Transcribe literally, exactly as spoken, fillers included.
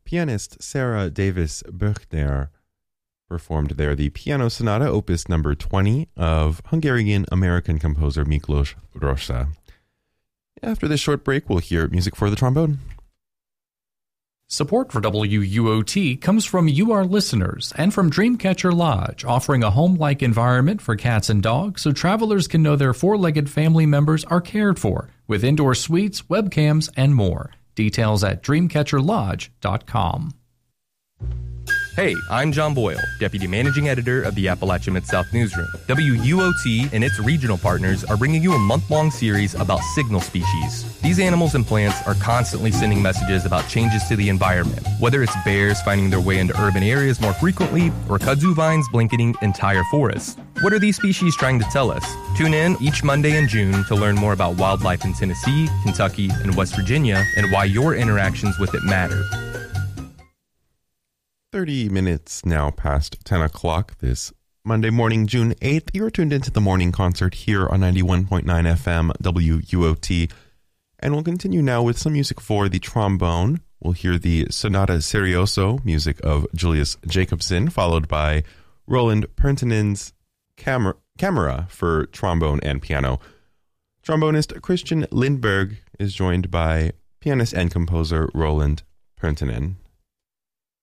Pianist Sarah Davis Buchner performed there the Piano Sonata, opus number twenty of Hungarian-American composer Miklos Rozsa. After this short break, we'll hear music for the trombone. Support for W U O T comes from you, our listeners, and from Dreamcatcher Lodge, offering a home-like environment for cats and dogs so travelers can know their four-legged family members are cared for, with indoor suites, webcams, and more. Details at dreamcatcher lodge dot com. Hey, I'm John Boyle, Deputy Managing Editor of the Appalachia Mid-South Newsroom. W U O T and its regional partners are bringing you a month-long series about signal species. These animals and plants are constantly sending messages about changes to the environment, whether it's bears finding their way into urban areas more frequently or kudzu vines blanketing entire forests. What are these species trying to tell us? Tune in each Monday in June to learn more about wildlife in Tennessee, Kentucky, and West Virginia and why your interactions with it matter. thirty minutes now past ten o'clock this Monday morning, June eighth. You're tuned into the morning concert here on ninety-one point nine F M W U O T. And we'll continue now with some music for the trombone. We'll hear the Sonata Serioso, music of Julius Jacobson, followed by Roland Pertinen's Camera, camera for trombone and piano. Trombonist Christian Lindberg is joined by pianist and composer Roland Pertinen.